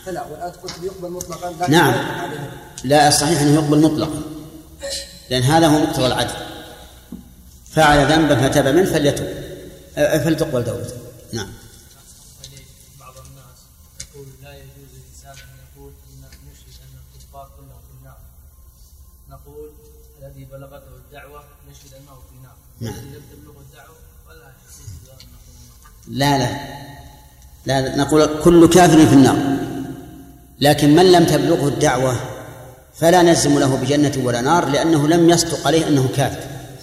لا، والآن قلت يقبل مطلقا. نعم، لا، الصحيح أنه يقبل مطلقا، لأن هذا هو مقتضى العدل. فعل ذنبا فتاب منه فلتقبل توبته. نعم. بعض الناس يقول لا يجوز للإنسان أن يقول أن نشهد أن الكفار كلهم في النار. نقول الذي بلغته الدعوة نشهد أنه في النار. الذي لم تبلغه الدعوة ولا لا نقول كل كافر في النار، لكن من لم تبلغه الدعوة فلا نجزم له بجنة ولا نار، لأنه لم يصدق عليه أنه كافر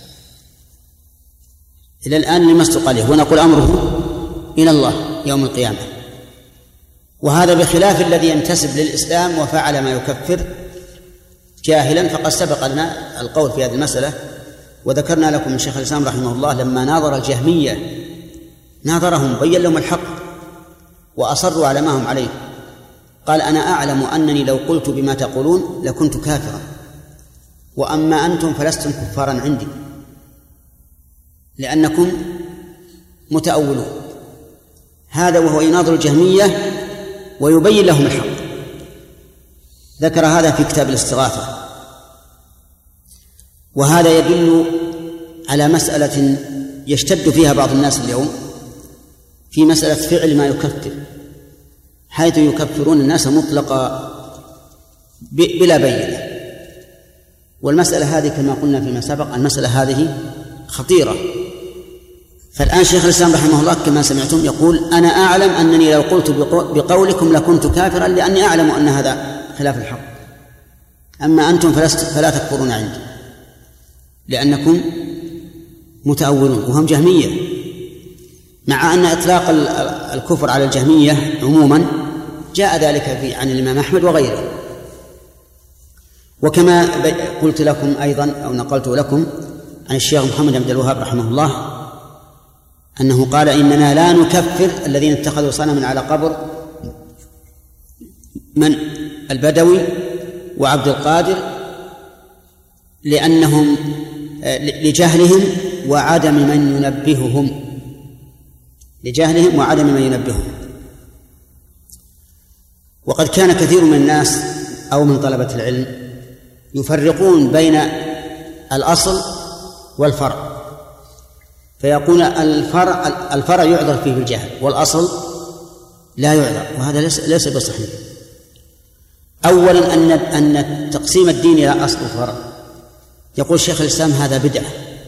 إلى الآن، لم يصدق عليه، ونقول أمره إلى الله يوم القيامة. وهذا بخلاف الذي ينتسب للإسلام وفعل ما يكفر جاهلا، فقد سبق لنا القول في هذه المسألة، وذكرنا لكم من شيخ الإسلام رحمه الله لما ناظر الجهمية ناظرهم بين لهم الحق وأصروا على ما هم عليه، قال أنا أعلم أنني لو قلت بما تقولون لكنت كافرا، وأما أنتم فلستم كفارا عندي لأنكم متأولون. هذا وهو يناظر الجهمية ويبين لهم الحق. ذكر هذا في كتاب الاستغاثة. وهذا يدل على مسألة يشتد فيها بعض الناس اليوم، في مسألة فعل ما يكفر، حيث يكفرون الناس مطلقا بلا بينة. والمسألة هذه كما قلنا فيما سبق، المسألة هذه خطيرة. فالآن شيخ الإسلام رحمه الله كما سمعتم يقول أنا أعلم أنني لو قلت بقولكم لكنت كافرا، لأني أعلم أن هذا خلاف الحق، أما أنتم فلا تكفرون عندي لأنكم متأولون. وهم جهمية، مع أن إطلاق الكفر على الجهمية عموما جاء ذلك عن الإمام أحمد وغيره. وكما قلت لكم أيضا أو نقلت لكم عن الشيخ محمد بن عبد الوهاب رحمه الله أنه قال إننا لا نكفر الذين اتخذوا صنما على قبر من البدوي وعبد القادر لأنهم لجهلهم وعدم من ينبههم، لجهلهم وعدم من ينبههم. وقد كان كثير من الناس أو من طلبة العلم يفرقون بين الأصل والفرع، فيقول الفرع يعذر فيه بالجهل والأصل لا يعذر، وهذا ليس بصحيح. أولا أن تقسيم الدين إلى أصل وفرع، يقول شيخ الإسلام هذا بدعة،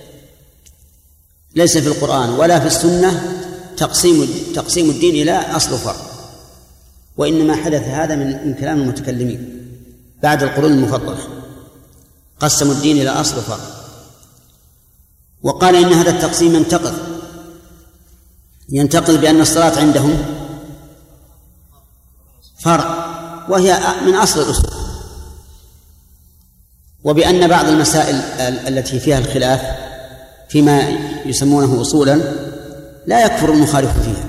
ليس في القرآن ولا في السنة تقسيم الدين إلى أصل وفرع، وإنما حدث هذا من كلام المتكلمين بعد القرون المفضلة، قسموا الدين إلى أصل وفرع. وقال إن هذا التقسيم ينتقد بأن الصلاة عندهم فرع وهي من أصل الأصول، وبأن بعض المسائل التي فيها الخلاف فيما يسمونه أصولا لا يكفر المخالف فيها،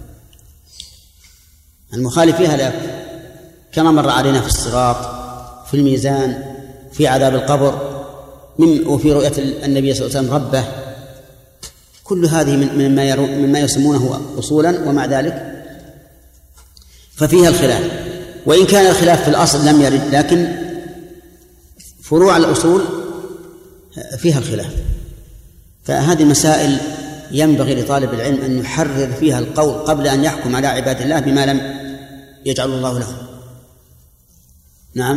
المخالف فيها لا يكفر، كما مر علينا في الصراط، في الميزان، في عذاب القبر، وفي رؤية النبي صلى الله عليه وسلم ربه. كل هذه مما يسمونه أصولا، ومع ذلك ففيها الخلاف، وإن كان الخلاف في الأصل لم يرد، لكن فروع الأصول فيها الخلاف. فهذه المسائل ينبغي لطالب العلم أن يحرر فيها القول قبل أن يحكم على عباد الله بما لم يجعل الله لهم. نعم.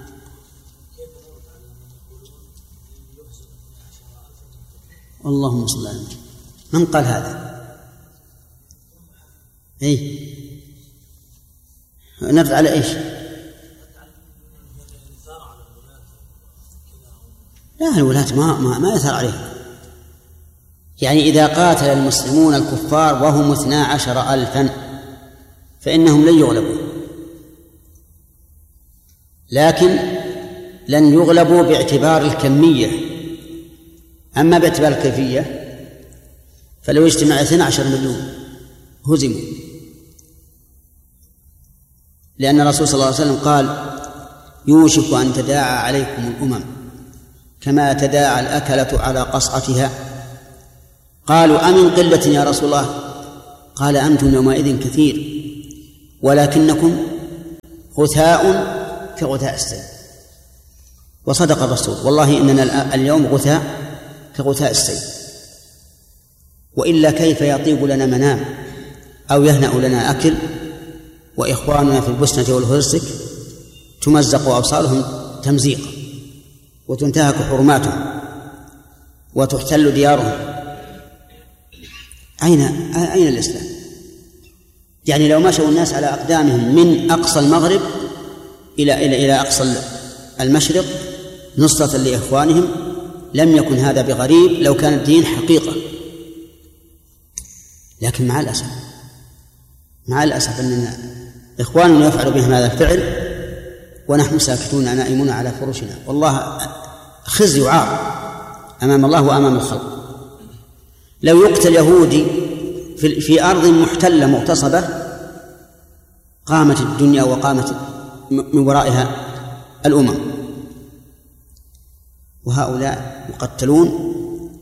اللهم صل على النبي. من قال هذا؟ نرد على ايش؟ لا، الولاة ما يثار عليهم. يعني إذا قاتل المسلمون الكفار وهم 12,000 فإنهم لن يغلبوا، لكن لن يغلبوا باعتبار الكمية. أما باعتبار الكيفية فلو اجتمع 12 مليون هزموا، لأن الرسول صلى الله عليه وسلم قال يوشك أن تداعى عليكم الأمم كما تداعى الأكلة على قصعتها. قالوا أمن قلة يا رسول الله؟ قال أنتم يومئذ كثير ولكنكم غثاء كغثاء السيل. وصدق الرسول: والله إننا اليوم غثاء كغثاء السيل، وإلا كيف يطيب لنا منام أو يهنأ لنا أكل وإخواننا في البسنة والهرسك تمزق أبصارهم تمزيقا وتنتهك حرماتهم وتحتل ديارهم. أين الإسلام؟ يعني لو مشوا الناس على أقدامهم من أقصى المغرب إلى أقصى المشرق نصرة لإخوانهم لم يكن هذا بغريب لو كان الدين حقيقة. لكن مع الأسف أن إخواننا يفعل بهم هذا الفعل ونحن ساكتون نائمون على فرشنا. والله خزي وعار أمام الله وأمام الخلق. لو يقتل يهودي في أرض محتلة مغتصبة قامت الدنيا وقامت من ورائها الأمم، وهؤلاء يقتلون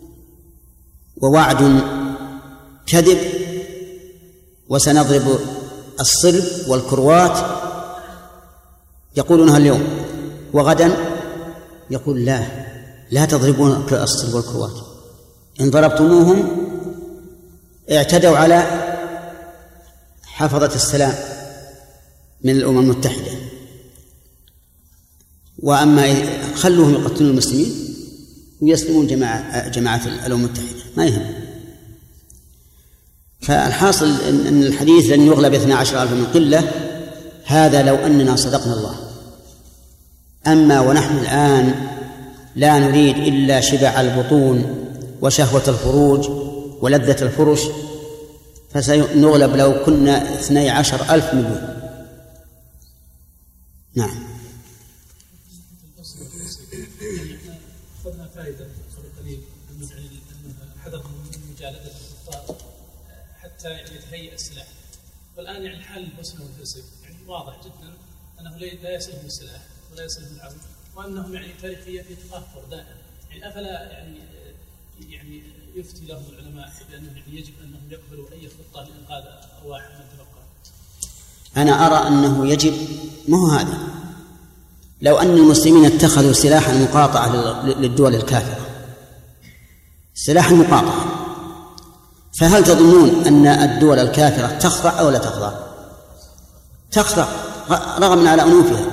ووعد كذب وسنضرب الصلب والكروات يقولونها اليوم، وغدا يقول لا تضربون الصلب والكروات، إن ضربتموهم اعتدوا على حفظة السلام من الأمم المتحدة، وأما خلوهم يقتلون المسلمين ويسلمون جماعة الأمم المتحدة ما يهم. فالحاصل أن الحديث لن يغلب 12,000 من قلة، هذا لو أننا صدقنا الله. أما ونحن الآن لا نريد إلا شبع البطون وشهوة الفروج ولذة الفرش، فسنغلب لو كنا 12,000 مليون. نعم. أخذنا فائدة قبل قليل أنه حذر من مجالدة الكفار حتى يتهيئ السلاح، والآن حال البوسنة والهرسك واضح جدا أنه لا يصلهم السلاح ولا يصلهم العون، وأنهم تاريخيا في تقهقر دائم. أفلا يعني يفتي لهم العلماء بأنه يجب أنهم يقبلوا أي خطة لإنقاذ أرواح من تبقى؟ أنا أرى أنه يجب، ما هو هذا، لو أن المسلمين اتخذوا سلاح المقاطعة للدول الكافرة، سلاح المقاطعة، فهل تظنون أن الدول الكافرة تخضع أو لا تخضع؟ تخضع رغم على أنوفها.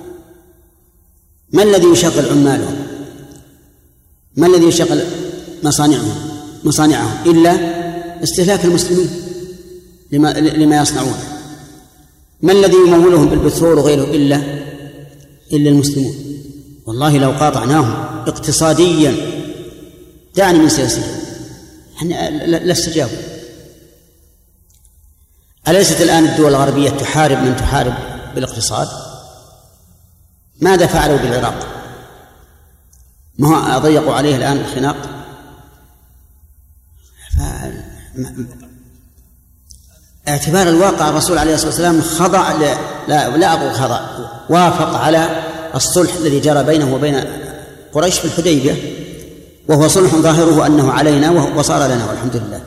ما الذي يشغل عمالهم؟ ما الذي يشغل مصانعهم إلا استهلاك المسلمين لما يصنعون؟ ما الذي يمولهم بالبترول وغيره إلا المسلمون؟ والله لو قاطعناهم اقتصاديا، دعني من سياسيا، لا استجابوا. أليست الآن الدول الغربية تحارب من تحارب بالاقتصاد؟ ماذا فعلوا بالعراق؟ ما هو ضيقوا عليه الآن الخناق؟ اعتبار الواقع الرسول عليه الصلاة والسلام خضع لا أقول خضع، وافق على الصلح الذي جرى بينه وبين قريش في الحديبية، وهو صلح ظاهره أنه علينا وصار لنا والحمد لله.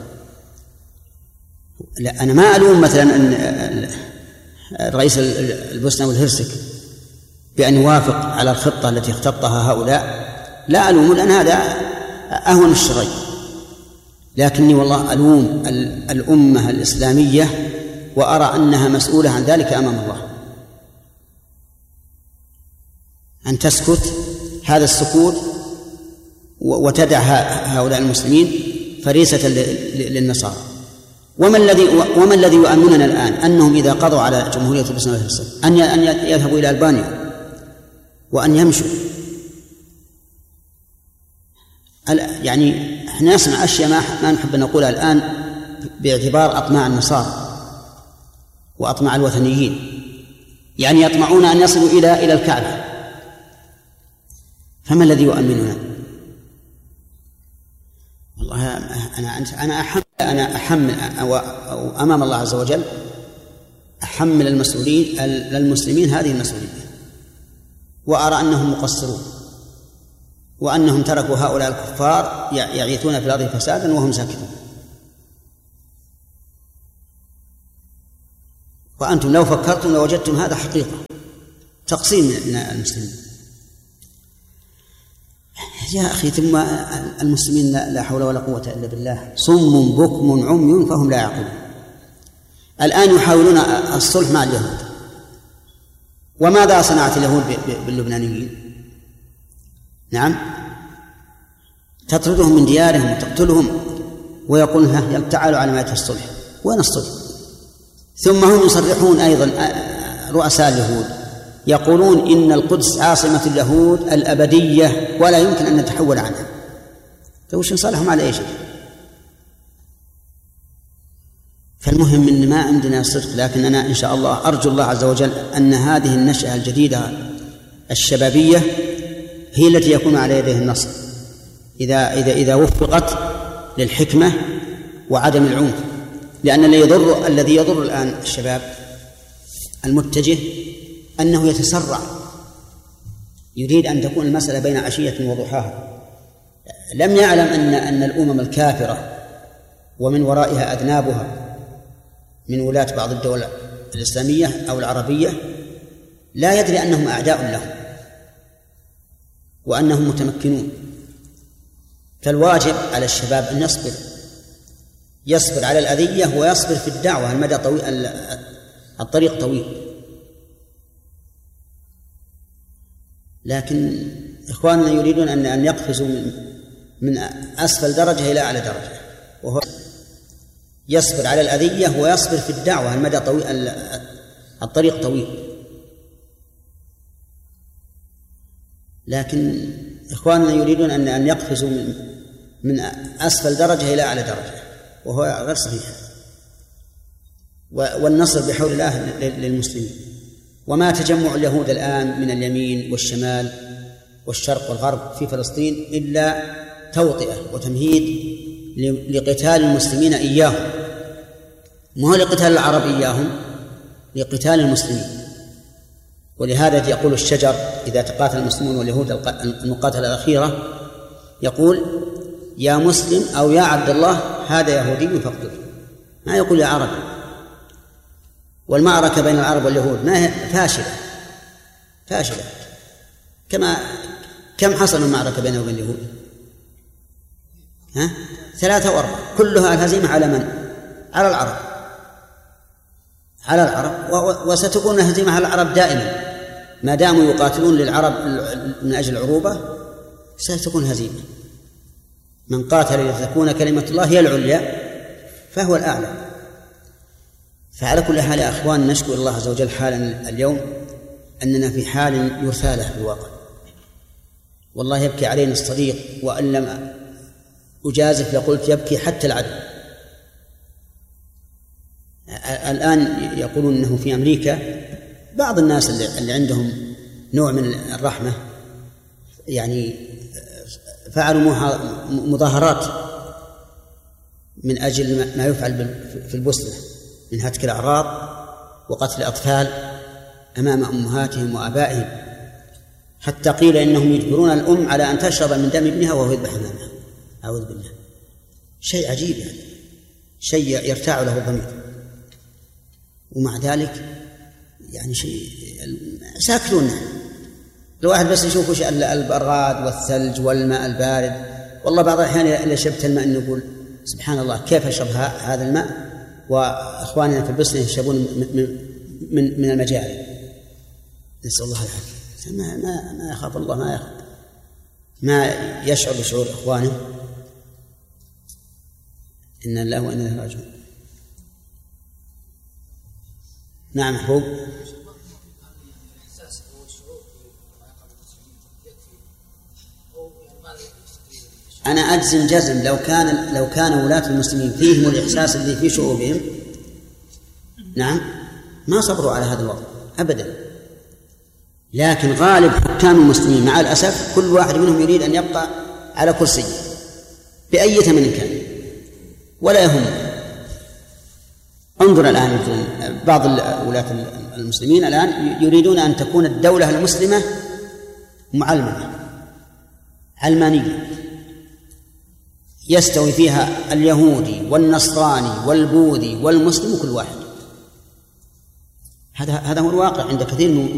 لا، أنا ما ألوم مثلا أن رئيس البوسنة والهرسك بأن يوافق على الخطة التي اختطها هؤلاء، لا ألوم، لأن هذا أهون الشرعي، لكني والله ألوم الأمة الإسلامية وأرى أنها مسؤولة عن ذلك أمام الله، أن تسكت هذا السكوت وتدع هؤلاء المسلمين فريسة للنصارى. وما الذي يؤمننا الآن؟ أنهم إذا قضوا على جمهورية البوسنة والهرسك أن يذهبوا إلى ألبانيا وأن يمشوا. يعني احنا نسمع أشياء ما نحب أن نقولها الآن باعتبار أطماع النصارى وأطماع الوثنيين، يعني يطمعون أن يصلوا إلى الكعبة، فما الذي يؤمننا؟ والله أنا أحمل أمام الله عز وجل، أحمل المسلمين هذه المسؤولية، وأرى أنهم مقصرون، وأنهم تركوا هؤلاء الكفار يعيثون في الأرض فسادا وهم ساكتون. وأنتم لو فكرتم لوجدتم هذا حقيقة. تقسيم من المسلمين. يا أخي ثم المسلمين لا حول ولا قوة إلا بالله، صم بكم عمي فهم لا يعقلون. الآن يحاولون الصلح مع اليهود، وماذا صنعت اليهود باللبنانيين؟ نعم، تطردهم من ديارهم وتقتلهم ويقولون ها تعالوا على مائدة الصلح. وين الصلح؟ ثم هم يصرحون أيضا رؤساء اليهود يقولون إن القدس عاصمة اليهود الأبدية ولا يمكن أن نتحول عنها. وش نصالحهم على إيش؟ فالمهم إن ما عندنا صدق، لكن أنا إن شاء الله أرجو الله عز وجل أن هذه النشأة الجديدة الشبابية هي التي يكون على يديه النصر إذا وفقت للحكمة وعدم العنف. لأن الذي يضر الآن الشباب المتجه أنه يتسرع، يريد أن تكون المسألة بين عشية وضحاها. لم يعلم أن الأمم الكافرة ومن ورائها أذنابها من ولاة بعض الدول الإسلامية أو العربية لا يدري أنهم أعداء له وأنهم متمكنون. فالواجب على الشباب أن يصبر على الأذية ويصبر في الدعوة. المدى طويل، الطريق طويل. لكن إخواننا يريدون أن يقفزوا من أسفل درجة إلى أعلى درجة، وهو يصبر على الأذية ويصبر في الدعوة. المدى طويل، الطريق طويل. لكن إخواننا يريدون أن يقفزوا من أسفل درجة إلى أعلى درجة، وهو غير صحيح. والنصر بحول الله للمسلمين. وما تجمع اليهود الآن من اليمين والشمال والشرق والغرب في فلسطين إلا توطئة وتمهيد لقتال المسلمين إياهم، ما هو لقتال العرب إياهم، لقتال المسلمين. ولهذا يقول الشجر إذا تقاتل المسلمون واليهود المقاتلة الأخيرة يقول يا مسلم أو يا عبد الله هذا يهودي فاقتله، ما يقول يا عربي. والمعركة بين العرب واليهود ما هي فاشلة. كم حصل المعركة بينه وبين اليهود؟ 3 و4، كلها الهزيمة على من؟ على العرب. وستكون الهزيمة على العرب دائما ما داموا يقاتلون للعرب من أجل العروبة، ستكون هزيمة. من قاتل لتكون كلمة الله هي العليا فهو الأعلى. فعلى كل حال يا أخوان نشكر الله عز وجل حالا اليوم أننا في حال يرثى في الواقع. والله يبكي علينا الصديق، وأن لم أجازف لقلت يبكي حتى العدو. الآن يقولون أنه في أمريكا بعض الناس اللي عندهم نوع من الرحمة يعني فعلوا مظاهرات من أجل ما يفعل في البوسنة من هتك الأعراض وقتل الأطفال أمام أمهاتهم وآبائهم، حتى قيل إنهم يجبرون الأم على أن تشرب من دم ابنها وهو يذبح أمامها. أعوذ بالله، شيء عجيب يعني، شيء يرتاع له الضمير. ومع ذلك يعني شيء ساكتون. الواحد بس يشوف وش البراد والثلج والماء البارد. والله بعض الأحيان إذا شربت الماء نقول سبحان الله كيف أشرب هذا الماء وإخواننا في البوسنة يشربون من المجاري. نسأل الله العافية. ما يخاف الله، ما يشعر بشعور إخوانه. إن الله وإنا إليه راجعون. نعم محبوب. أنا أجزم جزم لو كان ولاة المسلمين فيهم الإحساس اللي في شعوبهم نعم ما صبروا على هذا الوضع أبدا. لكن غالب حكام المسلمين مع الأسف كل واحد منهم يريد أن يبقى على كرسي بأي ثمن كان ولا يهمه. انظر الآن بعض ولاة المسلمين الآن يريدون أن تكون الدولة المسلمة معلمة علمانية يستوي فيها اليهودي والنصراني والبوذي والمسلم كل واحد. هذا هو الواقع عند كثير من